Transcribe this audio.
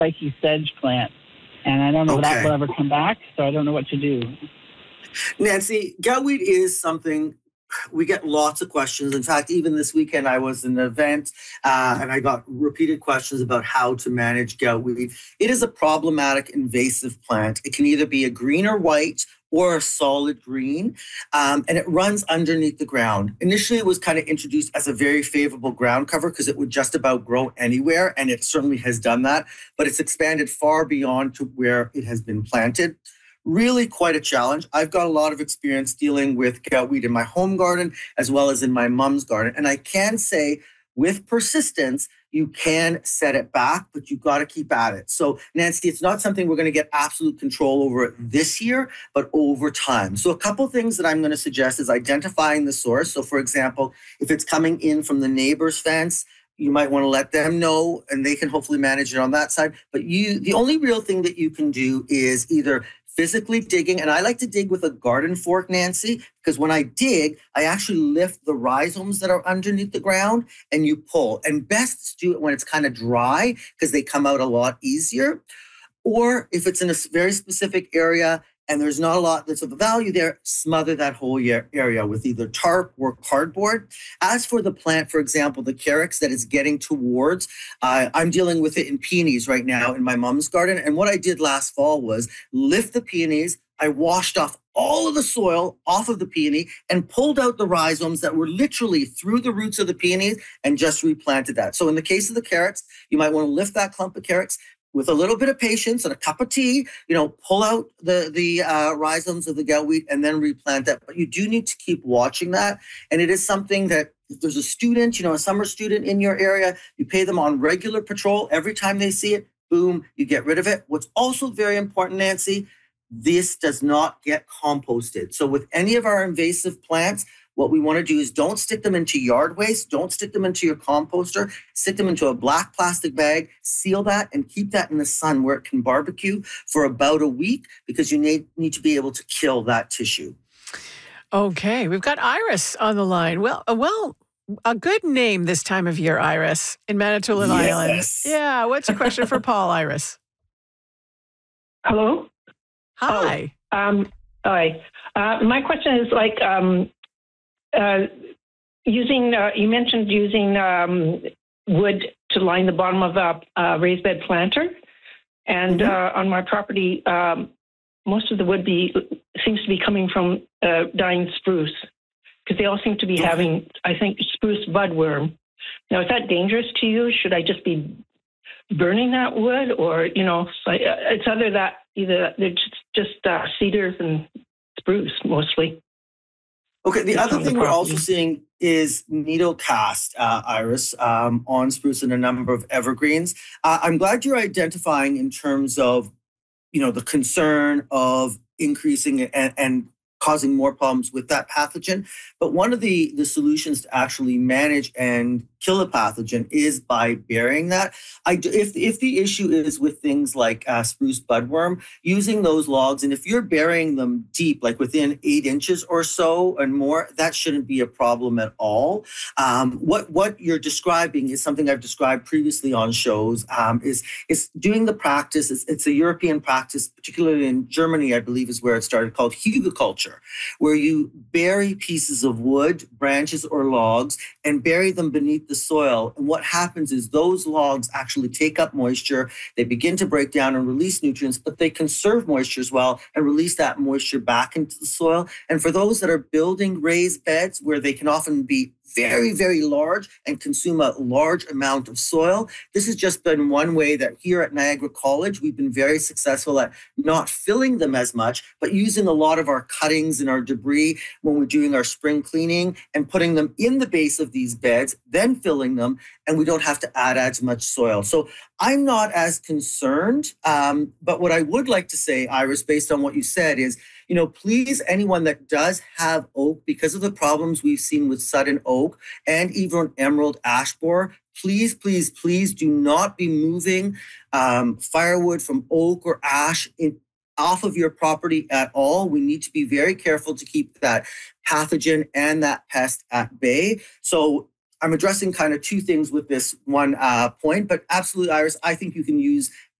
spiky sedge plant. And I don't know if that will ever come back, so I don't know what to do. Nancy, goutweed is something we get lots of questions. In fact, even this weekend, I was in an event and I got repeated questions about how to manage goutweed. It is a problematic invasive plant. It can either be a green or white or a solid green, and it runs underneath the ground. Initially, it was kind of introduced as a very favorable ground cover because it would just about grow anywhere, and it certainly has done that, but it's expanded far beyond to where it has been planted. Really quite a challenge. I've got a lot of experience dealing with goutweed in my home garden as well as in my mom's garden. And I can say with persistence, you can set it back, but you've got to keep at it. So Nancy, it's not something we're going to get absolute control over this year, but over time. So a couple of things that I'm going to suggest is identifying the source. So for example, if it's coming in from the neighbor's fence, you might want to let them know and they can hopefully manage it on that side. But the only real thing that you can do is either physically digging, and I like to dig with a garden fork, Nancy, because when I dig, I actually lift the rhizomes that are underneath the ground and you pull. And best to do it when it's kind of dry because they come out a lot easier. Or if it's in a very specific area and there's not a lot that's of value there, smother that whole area with either tarp or cardboard. As for the plant, for example, the carex that is getting towards, I'm dealing with it in peonies right now in my mom's garden. And what I did last fall was lift the peonies. I washed off all of the soil off of the peony and pulled out the rhizomes that were literally through the roots of the peonies and just replanted that. So in the case of the carex, you might want to lift that clump of carex, with a little bit of patience and a cup of tea, pull out the rhizomes of the goutweed and then replant that. But you do need to keep watching that. And it is something that if there's a student, a summer student in your area, you pay them on regular patrol. Every time they see it, boom, you get rid of it. What's also very important, Nancy, this does not get composted. So with any of our invasive plants, what we want to do is don't stick them into yard waste. Don't stick them into your composter. Stick them into a black plastic bag, seal that, and keep that in the sun where it can barbecue for about a week because you need to be able to kill that tissue. Okay, we've got Iris on the line. Well, a good name this time of year, Iris, in Manitoulin Island. Yeah, what's your question for Paul, Iris? Hello? Hi. Hi. My question is you mentioned using wood to line the bottom of a raised bed planter. And on my property, most of the wood seems to be coming from dying spruce because they all seem to be having, I think, spruce budworm. Now, is that dangerous to you? Should I just be burning that wood? Or, it's either they're just cedars and spruce mostly. Okay, the other thing we're also seeing is needle cast, Iris, on spruce and a number of evergreens. I'm glad you're identifying in terms of, the concern of increasing and causing more problems with that pathogen. But one of the solutions to actually manage and kill a pathogen is by burying that. If the issue is with things like spruce budworm, using those logs, and if you're burying them deep, like within 8 inches or so and more, that shouldn't be a problem at all. What you're describing is something I've described previously on shows, is doing the practice. It's a European practice, particularly in Germany, I believe is where it started, called hugelkultur, where you bury pieces of wood, branches, or logs and bury them beneath the soil. And what happens is those logs actually take up moisture. They begin to break down and release nutrients, but they conserve moisture as well and release that moisture back into the soil. And for those that are building raised beds where they can often be very, very large and consume a large amount of soil, this has just been one way that here at Niagara College, we've been very successful at not filling them as much, but using a lot of our cuttings and our debris when we're doing our spring cleaning and putting them in the base of these beds, then filling them, and we don't have to add as much soil. So I'm not as concerned, but what I would like to say, Iris, based on what you said is, please, anyone that does have oak, because of the problems we've seen with sudden oak and even emerald ash borer, please, please, please do not be moving firewood from oak or ash off of your property at all. We need to be very careful to keep that pathogen and that pest at bay. So I'm addressing kind of two things with this one point, but absolutely, Iris, I think you can use